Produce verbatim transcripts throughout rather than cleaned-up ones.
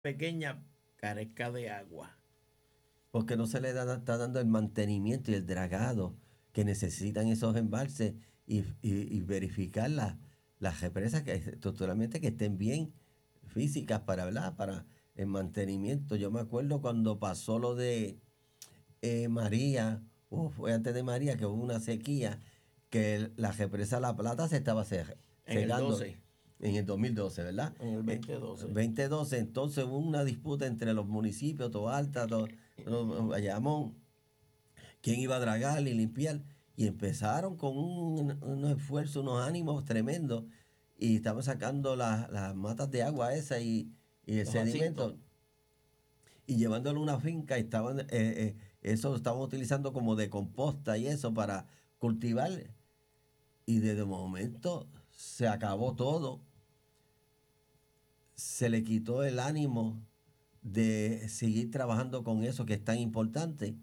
pequeña carezca de agua. Porque no se le da- está dando el mantenimiento y el dragado que necesitan esos embalses y, y- y verificar la- las represas que estructuralmente que estén bien físicas para hablar, para el mantenimiento. Yo me acuerdo cuando pasó lo de eh, María, o fue antes de María, que hubo una sequía, que la represa La Plata se estaba ce- En el cegando doce, en el dos mil doce, ¿verdad? en el Eh, dos mil doce. dos mil doce, entonces hubo una disputa entre los municipios, Toalta, to, to- Bayamón, quién iba a dragar y limpiar, y empezaron con un, unos esfuerzos, unos ánimos tremendos, y estaban sacando las las matas de agua esa y, y el Los jacintos. sedimento y llevándolo a una finca y estaban, eh, eh, eso lo estaban utilizando como de composta y eso para cultivar. Y desde momento se acabó todo, se le quitó el ánimo de seguir trabajando con eso que es tan importante.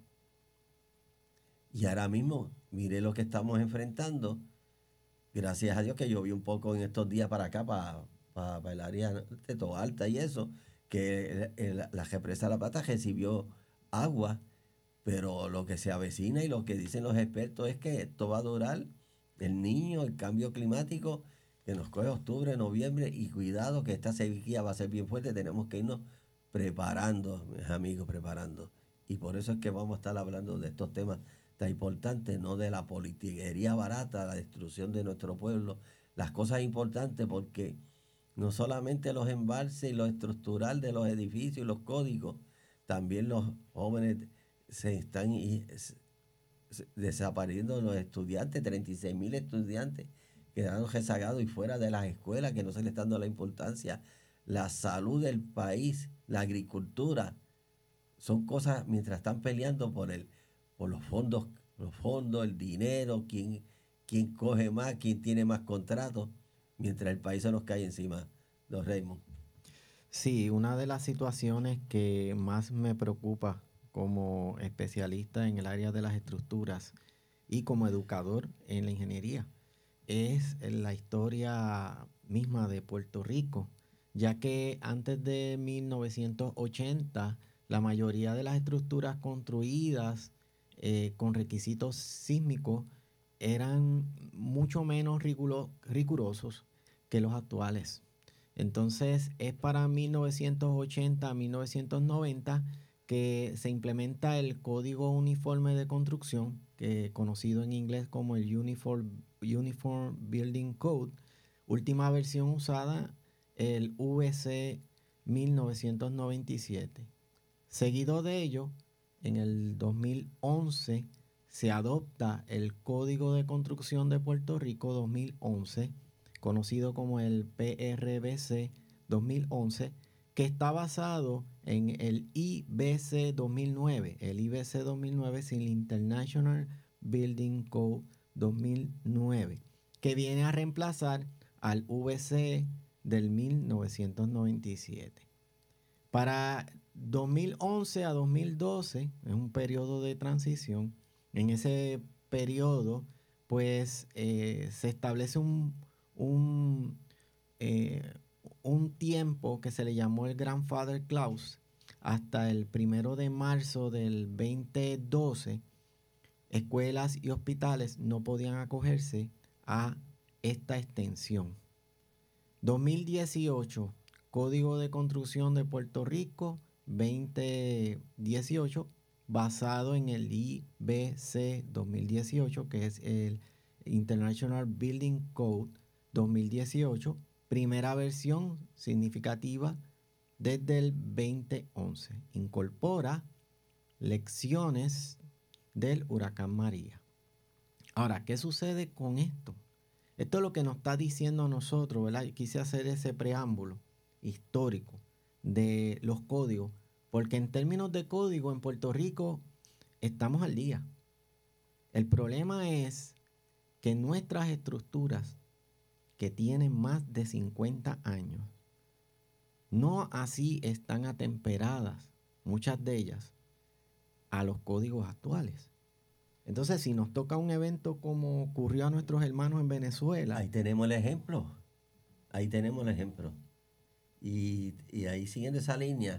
Y ahora mismo, mire lo que estamos enfrentando. Gracias a Dios que llovió un poco en estos días para acá, para, para, el área de Toalta y eso, que el- el- la represa de La Plata recibió agua. Pero lo que se avecina y lo que dicen los expertos es que esto va a durar el niño, el cambio climático, que nos coge octubre, noviembre, y cuidado que esta sequía va a ser bien fuerte. Tenemos que irnos preparando, mis amigos, preparando. Y por eso es que vamos a estar hablando de estos temas tan importantes, no de la politiquería barata, la destrucción de nuestro pueblo, las cosas importantes, porque no solamente los embalses y lo estructural de los edificios y los códigos, también los jóvenes se están y- s- s- desapareciendo los estudiantes, treinta y seis mil estudiantes quedaron rezagados y fuera de las escuelas, que no se les está dando la importancia. La salud del país, la agricultura, son cosas mientras están peleando por el, por los fondos, los fondos, el dinero, quién, quién coge más, quién tiene más contratos, mientras el país se nos cae encima, los Raymond. Sí, una de las situaciones que más me preocupa como especialista en el área de las estructuras y como educador en la ingeniería es la historia misma de Puerto Rico, ya que antes de mil novecientos ochenta la mayoría de las estructuras construidas eh, con requisitos sísmicos eran mucho menos rigulo- rigurosos que los actuales. Entonces es para mil novecientos ochenta a mil novecientos noventa que se implementa el Código Uniforme de Construcción, que conocido en inglés como el Uniform, Uniform Building Code, última versión usada, el V C mil novecientos noventa y siete. Seguido de ello, en el dos mil once se adopta el Código de Construcción de Puerto Rico dos mil once, conocido como el P R B C dos mil once, que está basado en el I B C dos mil nueve. El I B C dos mil nueve es el International Building Code dos mil nueve, que viene a reemplazar al V C del mil novecientos noventa y siete. Para dos mil once a dos mil doce es un periodo de transición. En ese periodo, pues eh, se establece un, un, eh, un tiempo que se le llamó el Grandfather Clause. Hasta el primero de marzo del dos mil doce, escuelas y hospitales no podían acogerse a esta extensión. dos mil dieciocho, Código de Construcción de Puerto Rico dos mil dieciocho, basado en el I B C dos mil dieciocho, que es el International Building Code dos mil dieciocho, primera versión significativa desde el dos mil once. Incorpora lecciones del huracán María. Ahora, ¿qué sucede con esto? Esto es lo que nos está diciendo a nosotros, ¿verdad? Yo quise hacer ese preámbulo histórico de los códigos, porque en términos de código en Puerto Rico estamos al día. El problema es que nuestras estructuras, que tienen más de cincuenta años, no así están atemperadas, muchas de ellas, a los códigos actuales. Entonces, si nos toca un evento como ocurrió a nuestros hermanos en Venezuela, Ahí tenemos el ejemplo, ahí tenemos el ejemplo. Y, y ahí siguiendo esa línea,